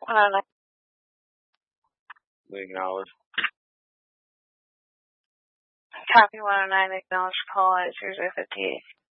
109. We acknowledge. Copy 109, acknowledge call at 0058.